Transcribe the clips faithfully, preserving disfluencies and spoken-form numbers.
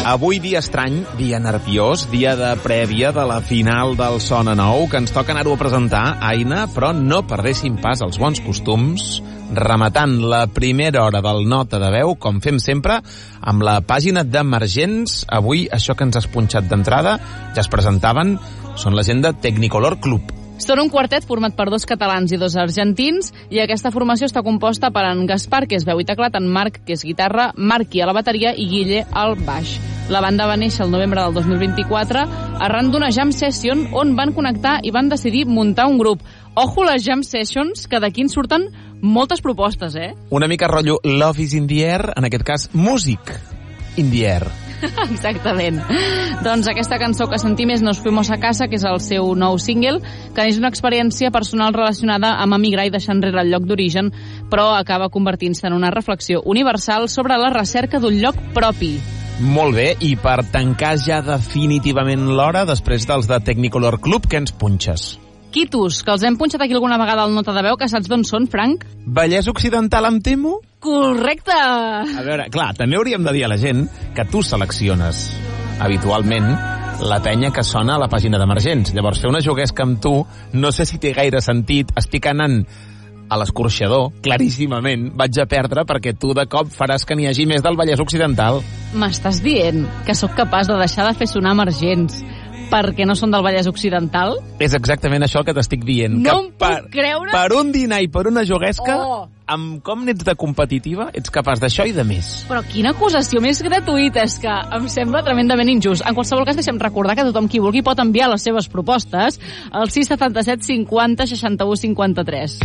Avui dia estrany, dia nerviós, dia de prèvia de la final del Sona Nou, que ens toca anar-ho a presentar, Aina, però no perdéssim pas els bons costums, rematant la primera hora del Nota de Veu, com fem sempre, amb la pàgina d'Emergents. Avui, això que ens has punxat d'entrada, ja es presentaven, són la gent de Technicolor Club. Són un quartet format per dos catalans i dos argentins, i aquesta formació està composta per en Gaspar, que és veu i teclat, en Marc, que és guitarra, Marqui a la bateria i Guille al baix. La banda va néixer el novembre del dos mil vint-i-quatre arran d'una jam session on van connectar i van decidir muntar un grup. Ojo les jam sessions, que d'aquí en surten moltes propostes, eh? Una mica rotllo Love is in the air, en aquest cas, Music in the air. Exactament. Doncs aquesta cançó que sentim és Nos fuimos a casa, que és el seu nou single, que és una experiència personal relacionada amb emigrar i deixar enrere el lloc d'origen, però acaba convertint-se en una reflexió universal sobre la recerca d'un lloc propi. Molt bé, i per tancar ja definitivament l'hora, després dels de Technicolor Club, què ens punxes? Quitus, que els hem punxat aquí alguna vegada al Nota de Veu, que saps d'on són, Frank? Vallès Occidental, em temo? Correcte! A veure, clar, també hauríem de dir a la gent que tu selecciones habitualment la penya que sona a la pàgina d'Emergents. Llavors, fer una juguesca amb tu no sé si té gaire sentit. Estic anant a l'escorxador, claríssimament, vaig a perdre perquè tu de cop faràs que n'hi hagi més del Vallès Occidental. M'estàs dient que sóc capaç de deixar de fer sonar Emergents perquè no són del Vallès Occidental? És exactament això que t'estic dient. No que em puc per, creure... Per un dinar i per una juguesca, oh. amb com n'ets de competitiva, ets capaç d'això i de més. Però quina acusació més gratuïta, és que em sembla tremendament injust. En qualsevol cas, deixem recordar que tothom qui vulgui pot enviar les seves propostes al sis setanta-set cinquanta seixanta-u cinquanta-tres.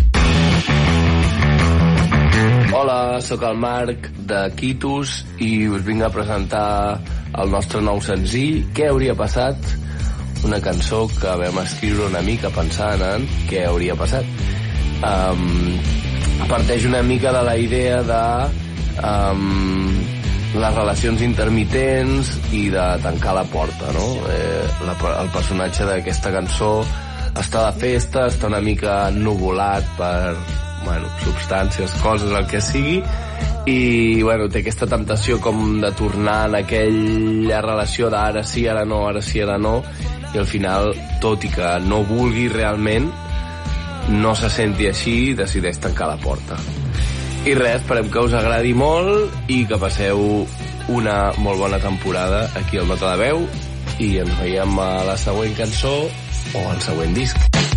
Hola, sóc el Marc de Quitus i us vinc a presentar el nostre nou senzill, Què hauria passat? Una cançó que vam escriure una mica pensant en què hauria passat. Um, parteix una mica de la idea de um, les relacions intermitents i de tancar la porta, no? Eh, la, el personatge d'aquesta cançó està de festa, està una mica ennuvolat per... bueno, substàncies, coses, el que sigui, i bueno, té aquesta temptació com de tornar en aquella relació d'ara sí, ara no, ara sí, ara no, i al final, tot i que no vulgui realment, no se senti així, decideix tancar la porta. I res, esperem que us agradi molt i que passeu una molt bona temporada aquí al Nota de Veu, i ens veiem a la següent cançó o al següent disc.